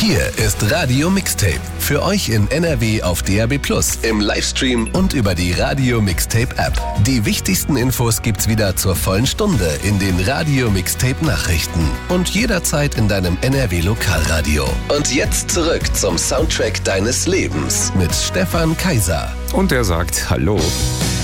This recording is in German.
Hier ist Radio Mixtape. Für euch in NRW auf DAB+, im Livestream und über die Radio Mixtape App. Die wichtigsten Infos gibt's wieder zur vollen Stunde in den Radio Mixtape Nachrichten und jederzeit in deinem NRW Lokalradio. Und jetzt zurück zum Soundtrack deines Lebens mit Stefan Kaiser. Und er sagt Hallo.